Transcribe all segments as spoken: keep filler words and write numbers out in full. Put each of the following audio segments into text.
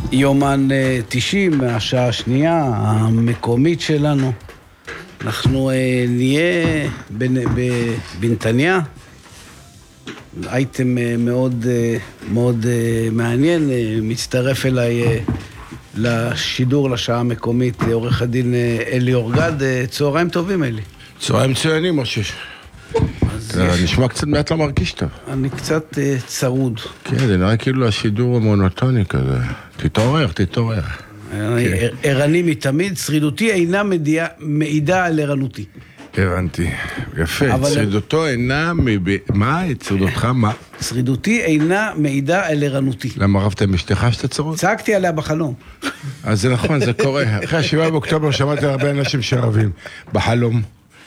יומן תשעים מהשעה השנייה, המקומית שלנו. אנחנו נהיה בנתניה. אייטם מאוד, מאוד מעניין, מצטרף אליי לשידור לשעה המקומית, עורך הדין אלי אורגד. צהריים טובים, אלי. צהריים מצוינים, משה. אתה נשמע קצת מעט לא מרגיש טוב. אני קצת צרוד. כן, זה נראה כאילו השידור המונוטוני כזה. תתעורר, תתעורר. אני ערני מתמיד, שרידותי אינה מעידה על ערנותי. הבנתי, יפה. שרידותו אינה, מה? שרידותך מה? שרידותי אינה מעידה על ערנותי. למה רבת עם אשתך שאתה צרוד? צעקתי עליה בחלום. אז זה נכון, זה קורה. אחרי השבעה באוקטובר שמעתי הרבה אנשים שרבים בחלום.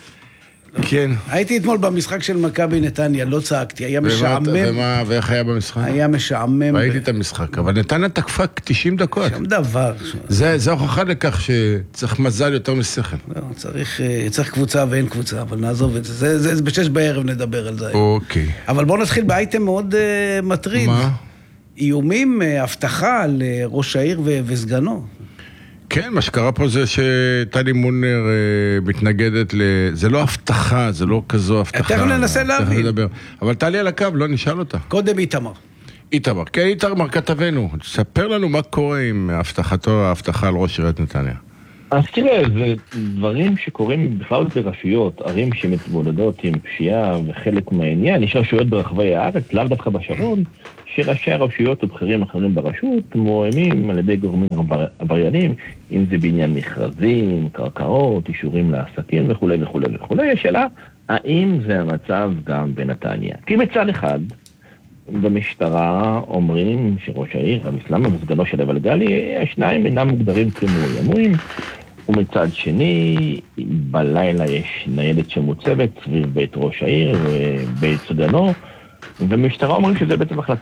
כן. הייתי אתמול במשחק של מכבי נתניה, לא צעקתי, היה משעמם. ומה, ואיך היה במשחק? היה משעמם. ראיתי את המשחק, אבל נתניה תקפה תשעים דקות. שום דבר. זה הוכחה לכך שצריך מזל יותר משכל. לא, צריך קבוצה ואין קבוצה, אבל נעזוב את זה. זה בשש בערב נדבר על זה. אוקיי. אבל בואו נתחיל באייטם מאוד מטריד. מה? איומים, הבטחה על ראש העיר וסגנו. כן, מה שקרה פה זה שטלי מונר אה, מתנגדת ל... זה לא הבטחה, זה לא כזו הבטחה. תכף ננסה להבין. אבל טלי על הקו, לא נשאל אותה. קודם איתמר. איתמר, כן, איתמר כתבנו. ספר לנו מה קורה עם הבטחתו, ההבטחה על ראש עיריית נתניה. אז תראה, זה דברים שקורים בכלל ברשויות, ערים שמתמודדות עם פשיעה וחלק מהעניין, יש רשויות ברחבי הארץ, לאו דווקא בשרון, שראשי הרשויות ובכירים אחרים ברשות מואמים על ידי גורמים עבריינים, אם זה בעניין מכרזים, קרקעות, אישורים לעסקים וכו' וכו' וכו'. השאלה, האם זה המצב גם בנתניה? כי מצד אחד, במשטרה אומרים שראש העיר, המסלאם וסגנו של אבלגלי, השניים אינם מוגדרים כמאוימים, ומצד שני, בלילה יש ניידת שמוצבת סביב בית ראש העיר ובית סגנו, ומשטרה אומרים שזה בעצם החלטה